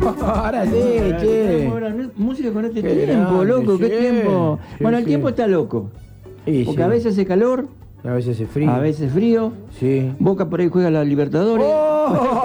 Ahora sí, che. Música con este Qué tiempo, grande, loco, qué sí. tiempo. Sí, Bueno, el sí. tiempo está loco. Y Porque sí. a veces hace calor, A veces hace frío. a veces frío. Sí. Boca por ahí juega la Libertadores. ¡Oh!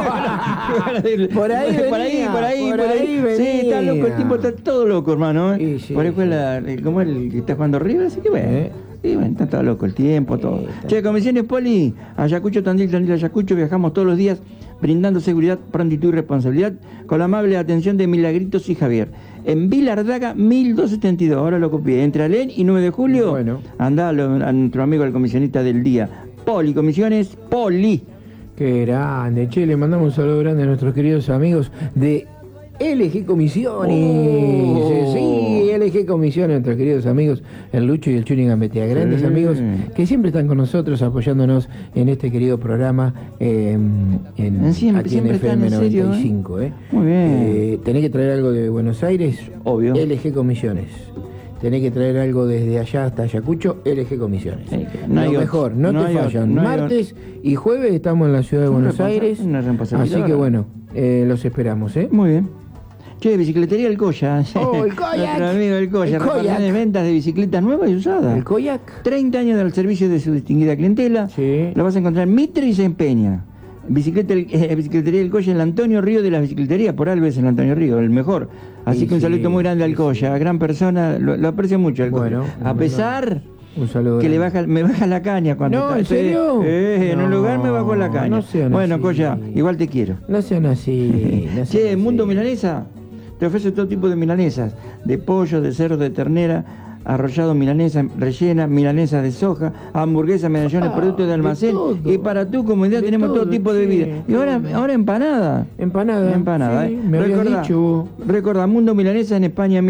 Por ahí venía, por ahí venía. Sí, está loco, el tiempo está todo loco, hermano. Sí, sí, por ahí sí. como el que está jugando River, así que bueno. Y bueno, está todo loco el tiempo, todo. está. Che, Comisiones Poli, Ayacucho, Tandil, Ayacucho, viajamos todos los días brindando seguridad, prontitud y responsabilidad con la amable atención de Milagritos y Javier. En Vila Ardaga, 1272, ahora lo copié. Entre Alén y 9 de julio, Bueno. andá a nuestro amigo el comisionista del día. Poli, Comisiones Poli. Qué grande, che, le mandamos un saludo grande a nuestros queridos amigos de LG Comisiones. Oh. Sí, LG Comisiones, nuestros queridos amigos, el Lucho y el Chuni Gambetea, grandes Sí. amigos que siempre están con nosotros apoyándonos en este querido programa Siempre, aquí siempre en están, FM en serio, 95. Muy bien. ¿Tenés que traer algo de Buenos Aires? Obvio. LG Comisiones. Tenés que traer algo desde allá hasta Ayacucho, LG Comisiones. Sí, no hay Lo otro, mejor, no no te hay otro, fallan. no hay Martes y jueves estamos en la ciudad de Una Buenos Aires. una responsabilidad, Así que ¿verdad? bueno, los esperamos, ¿eh? Muy bien. Che, Bicicletería El Koya. Oh, el Koyak. Nuestro amigo El Koya. El Koyak. Reparaciones, ventas de bicicletas nuevas y usadas. El Koyak. 30 años al servicio de su distinguida clientela. Sí. Lo vas a encontrar en Mitre y se empeña. Bicicletería El Koya, el Antonio Río de las bicicleterías. Por algo es el Antonio Río, el mejor. Así Y que un sí, saludo muy grande al y Koya. sí. Gran persona, lo aprecio mucho al Bueno, Koya. A pesar un saludo que grande. me baja la caña cuando No, está. ¿en serio? En un No, lugar me bajó la caña. no sean Bueno, así. Koya, igual te quiero. No sean así. No sean Che, así. Mundo Milanesa te ofrece todo tipo de milanesas, de pollo, de cerdo, de ternera, arrollado milanesa rellena, milanesa de soja, hamburguesa, medallones, productos de almacén. todo. Y para tu comodidad De tenemos todo todo, tipo de che, bebidas. Y ahora empanada. Empanada. Sí, me habías Recordá, dicho. recordá, Mundo Milanesa en España,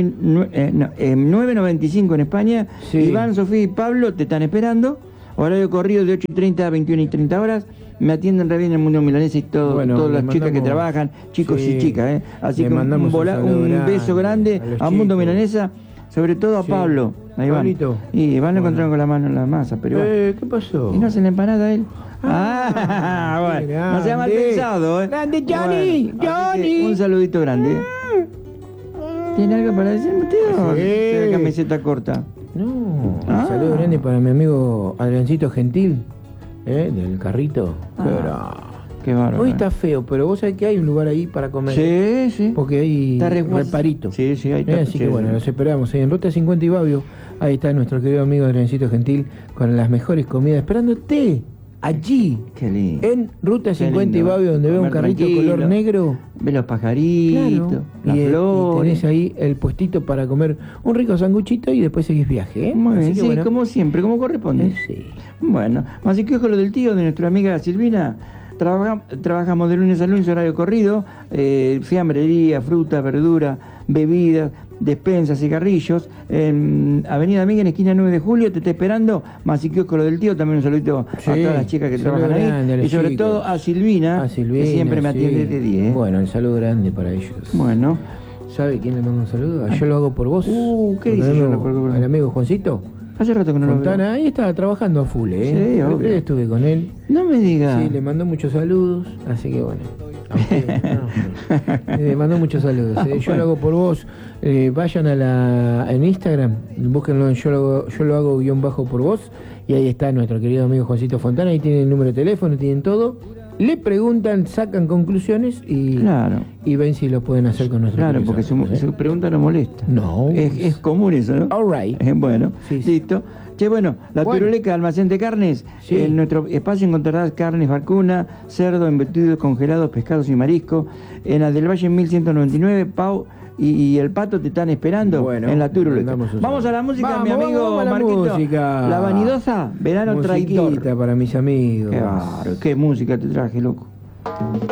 9.95 en España. Sí. Iván, Sofía y Pablo te están esperando. Horario corrido de 8:30 a 21:30 horas. Me atienden re bien el Mundo Milanesa y Bueno, todas las le chicas que mandamos- trabajan, chicos sí, y chicas. Así le que mandamos un saludo un beso grande grande a a los Mundo chicos. Milanesa, sobre todo a Sí. Pablo. Ahí van. Pablito. Y van a Bueno. encontrar con la mano en la masa, pero igual. ¿Qué pasó? ¿Y no hace la empanada él? qué Bueno, no sea mal grande. pensado, Grande Johnny, Bueno, así que Johnny. un saludito grande. ¿Tiene algo para decirme, tío? Sí. Esa camiseta corta. No, Ah. un saludo grande para mi amigo Adriancito Gentil, del carrito. Qué bárbaro. Hoy está feo, pero vos sabés que hay un lugar ahí para comer. Sí, sí. Porque hay Está reparito. Sí, sí, ahí está. Así que Sí, bueno, sí. los esperamos en Ruta 50 y Babio. Ahí está nuestro querido amigo Adriancito Gentil con las mejores comidas esperándote allí. Qué lindo. En Ruta 50 y lindo. Babio, donde veo un Comer carrito tranquilo. color negro. Ve los pajaritos, Claro. las Y flores. tenés ahí el puestito para comer un rico sanguchito y después seguís viaje, ¿eh? Muy Así bien, que sí, bueno. como siempre, como corresponde. Sí. Bueno, así que ojo lo del tío de nuestra amiga Silvina. Trabajamos de lunes a lunes, horario corrido, fiambrería, fruta, verdura, bebidas, despensas, cigarrillos. En Avenida Miguel, esquina 9 de julio, te está esperando. Más y kiosco lo del tío, también un saludito Sí, a todas las chicas que saludo trabajan grande a ahí. los Y sobre chicos. todo a Silvina, que siempre me atiende sí. de 10. Bueno, el saludo grande para ellos. Bueno. ¿Sabe quién le manda un saludo? Yo lo hago por vos. ¿qué dice yo lo hago por vos? El amigo Juancito Hace rato que no lo Fontana, veo. ahí estaba trabajando a full, ¿eh? Sí, El otro obvio. día estuve con él. No me diga. Sí, le mandó muchos saludos, así que bueno. A usted, no. Le mandó muchos saludos. Yo lo hago por vos. Vayan en Instagram, búsquenlo en yo lo hago guión bajo por vos. Y ahí está nuestro querido amigo Juancito Fontana. Ahí tienen el número de teléfono, tienen todo. Le preguntan, sacan conclusiones y, Claro. y ven si lo pueden hacer con nuestro Claro, porque su pregunta no molesta. No. Es común eso, ¿no? All right. Bueno, Sí, sí. listo. Che, bueno, la Bueno. Turuleca, almacén de carnes. Sí. En nuestro espacio encontrarás carnes vacuna, cerdo, embutidos, congelados, pescados y mariscos. En la del Valle 1199, Pau y el Pato te están esperando Bueno, en la Turuleca. mandamos un Vamos a la saludo. música, Vamos, mi amigo vamos a la Marquito. música. La vanidosa, verano Musiquita traidor. para mis amigos. Qué bárbaro, qué música te traje, loco.